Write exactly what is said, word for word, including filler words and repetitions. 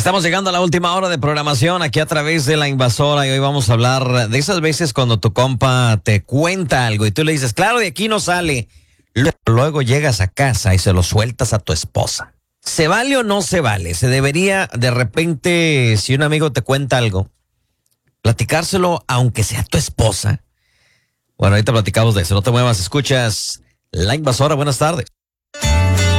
Estamos llegando a la última hora de programación aquí a través de La Invasora y hoy vamos a hablar de esas veces cuando tu compa te cuenta algo y tú le dices, claro, de aquí no sale. Luego llegas a casa y se lo sueltas a tu esposa. ¿Se vale o no se vale? Se debería de repente, si un amigo te cuenta algo, platicárselo aunque sea tu esposa. Bueno, ahorita platicamos de eso. No te muevas, escuchas La Invasora. Buenas tardes.